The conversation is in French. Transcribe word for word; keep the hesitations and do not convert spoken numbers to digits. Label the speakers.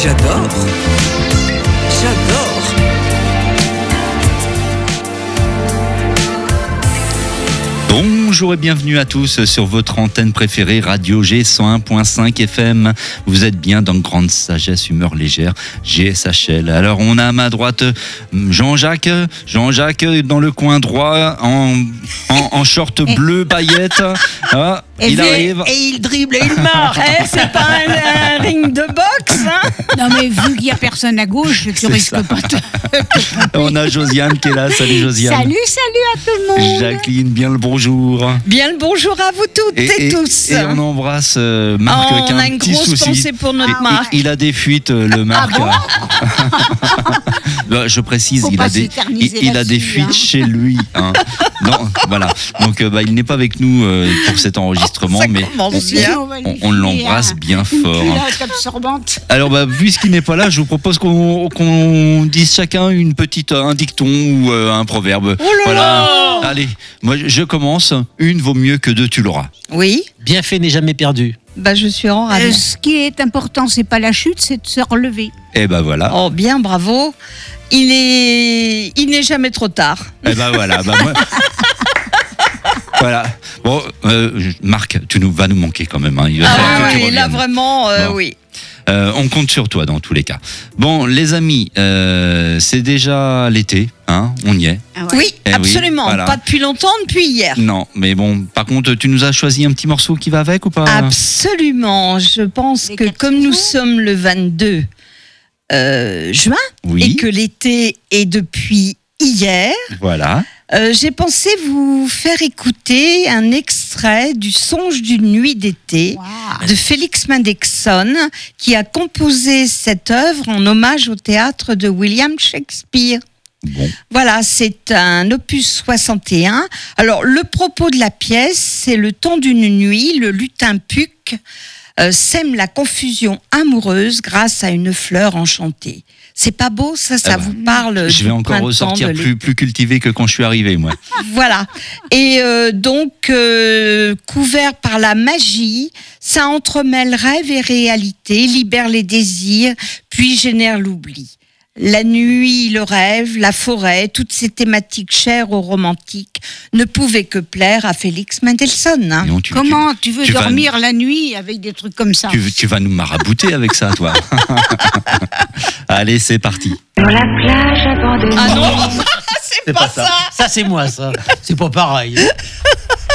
Speaker 1: J'adore. J'adore.
Speaker 2: Bonjour et bienvenue à tous sur votre antenne préférée Radio G cent un virgule cinq F M. Vous êtes bien dans Grande Sagesse, Humeur Légère, G S H L. Alors on a à ma droite Jean-Jacques, Jean-Jacques dans le coin droit en, en, en short bleu paillette. Ah,
Speaker 3: et
Speaker 2: il
Speaker 3: vu,
Speaker 2: arrive.
Speaker 3: Et il dribble et il marque. Eh, c'est pas un, un ring de boxe, hein?
Speaker 4: Non mais vu qu'il n'y a personne à gauche, tu
Speaker 2: C'est
Speaker 4: risques
Speaker 2: ça.
Speaker 4: pas de...
Speaker 2: On a Josiane qui est là. Salut Josiane.
Speaker 4: Salut, salut à tout le monde.
Speaker 2: Jacqueline, bien le bonjour.
Speaker 3: Bien le bonjour à vous toutes et,
Speaker 2: Et, et,
Speaker 3: tous.
Speaker 2: et on embrasse euh, Marc
Speaker 3: Oh,
Speaker 2: qui a
Speaker 3: on
Speaker 2: un
Speaker 3: a une
Speaker 2: petit
Speaker 3: grosse
Speaker 2: souci.
Speaker 3: pensée pour notre
Speaker 2: Et-
Speaker 3: Marc.
Speaker 2: Il, il a des fuites, euh, le Marc. Bah, je précise,
Speaker 4: Faut
Speaker 2: il
Speaker 4: pas
Speaker 2: a des, il,
Speaker 4: s'éterniser
Speaker 2: il a des
Speaker 4: là-dessus,
Speaker 2: fuites
Speaker 4: hein.
Speaker 2: chez lui. Hein. Non, voilà. Donc, euh, bah, il n'est pas avec nous euh, pour cet enregistrement,
Speaker 3: Ça
Speaker 2: mais
Speaker 3: commence
Speaker 2: on,
Speaker 3: bien.
Speaker 4: On, va lui
Speaker 2: on- on
Speaker 4: filer
Speaker 2: l'embrasse
Speaker 4: un-
Speaker 2: bien
Speaker 4: une
Speaker 2: fort.
Speaker 4: culotte absorbante.
Speaker 2: Alors, bah, puisqu'il n'est pas là, je vous propose qu'on qu'on dise chacun une petite, un dicton ou euh, un proverbe.
Speaker 3: Oh là
Speaker 2: Voilà.
Speaker 3: là.
Speaker 2: Allez, moi je commence. Une vaut mieux que deux, tu l'auras.
Speaker 3: Oui,
Speaker 5: Bien fait n'est jamais perdu.
Speaker 3: bah je suis en
Speaker 4: Euh,
Speaker 3: rade.
Speaker 4: ce qui est important, c'est pas la chute, c'est de se relever.
Speaker 2: Et ben voilà.
Speaker 3: Oh, bien, bravo. Il est, il n'est jamais trop tard.
Speaker 2: Et ben voilà. Bah, moi... Voilà. Bon, euh, je- Marc, tu nous vas nous manquer quand même. Hein. Il va falloir
Speaker 3: Ah
Speaker 2: que tu
Speaker 3: oui, là
Speaker 2: reviennes.
Speaker 3: vraiment, euh,
Speaker 2: Bon.
Speaker 3: oui.
Speaker 2: Euh, on compte sur toi dans tous les cas. Bon, les amis, euh, c'est déjà l'été, hein, on y est.
Speaker 4: Ah ouais.
Speaker 3: Oui,
Speaker 2: Eh oui,
Speaker 3: absolument.
Speaker 2: voilà.
Speaker 3: Pas depuis longtemps, depuis hier.
Speaker 2: Non, mais bon, par contre, tu nous as choisi un petit morceau qui va avec ou pas?
Speaker 3: Absolument. Je pense
Speaker 4: Les
Speaker 3: que
Speaker 4: quatre
Speaker 3: comme nous
Speaker 4: saisons.
Speaker 3: sommes le vingt-deux euh, juin
Speaker 2: Oui,
Speaker 3: et que l'été est depuis hier,
Speaker 2: voilà.
Speaker 3: euh, j'ai pensé vous faire écouter un extrait du Songe d'une nuit d'été
Speaker 4: Waouh.
Speaker 3: de Félix Mendelssohn, qui a composé cette œuvre en hommage au théâtre de William Shakespeare.
Speaker 2: Bon,
Speaker 3: Voilà, c'est un opus soixante et un. Alors, le propos de la pièce, c'est le temps d'une nuit, le lutin Puck euh, sème la confusion amoureuse grâce à une fleur enchantée. C'est pas beau, ça, ça
Speaker 2: Ah bah,
Speaker 3: vous parle
Speaker 2: je
Speaker 3: du
Speaker 2: vais encore
Speaker 3: printemps,
Speaker 2: ressortir
Speaker 3: de
Speaker 2: plus, plus cultivé que quand je suis arrivé, moi.
Speaker 3: voilà. Et euh, donc, euh, couvert par la magie, ça entremêle rêve et réalité, libère les désirs, puis génère l'oubli. La nuit, le rêve, la forêt, toutes ces thématiques chères aux romantiques ne pouvaient que plaire à Félix Mendelssohn. Hein.
Speaker 2: Et donc, tu-
Speaker 4: Comment tu veux
Speaker 2: tu vas-
Speaker 4: dormir la nuit avec des trucs comme ça?
Speaker 2: Tu, tu, tu vas nous marabouter avec ça, toi. Allez, c'est parti.
Speaker 6: Sur la plage abandonnée.
Speaker 3: Ah non, c'est pas, ça.
Speaker 5: Ça, c'est moi, ça. C'est pas pareil.